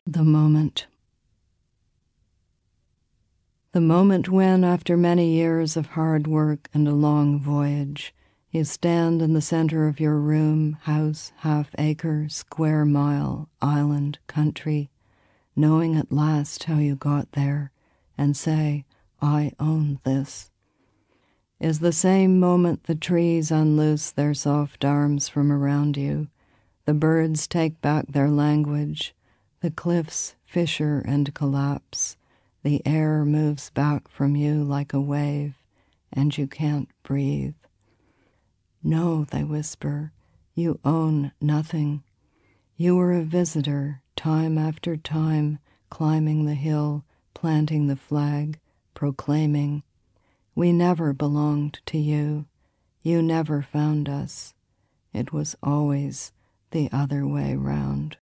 The moment. The moment when, after many years of hard work and a long voyage, you stand in the center of your room, house, half-acre, square mile, island, country, knowing at last how you got there, and say, I own this, is the same moment the trees unloose their soft arms from around you, the birds take back their language, the cliffs fissure and collapse, the air moves back from you like a wave, and you can't breathe. No, they whisper, you own nothing. You were a visitor, time after time, climbing the hill, planting the flag, proclaiming, we never belonged to you. You never found us. It was always the other way round.